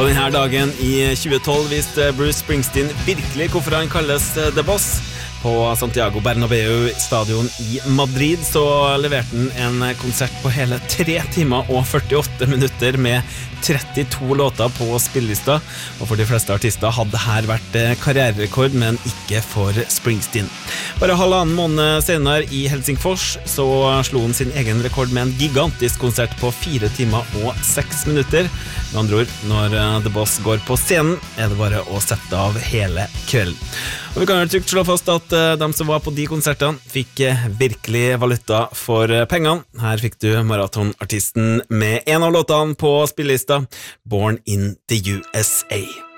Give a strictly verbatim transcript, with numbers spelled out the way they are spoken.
Og denne dagen i tjue tolv viste Bruce Springsteen virkelig hvorfor han kalles The Boss. På Santiago Bernabéu stadion i Madrid så leverte han en konsert på hele tre timer og førtiåtte minutter med trettito låter på spillelista, og for de fleste artister hadde dette vært karriererekord, men ikke for Springsteen. Bare halvannen måned senere i Helsingfors så slo han sin egen rekord med en gigantisk konsert på fire timer og seks minutter. Med andre ord, når The Boss går på scenen, er det bare å sette av hele kvelden. Og vi kan jo trygt slå fast at de som var på de konsertene fikk virkelig valuta for pengene. Her fikk du maratonartisten med en av låtene på spillelista, Born in the U S A.